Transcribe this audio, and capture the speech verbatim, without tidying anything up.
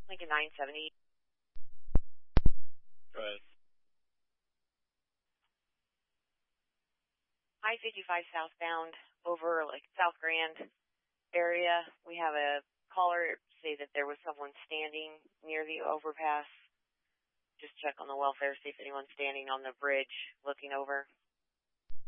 Lincoln nine seventy. Go ahead. I fifty-five southbound over like South Grand area. We have a caller say that there was someone standing near the overpass. Just check on the welfare, see if anyone's standing on the bridge looking over.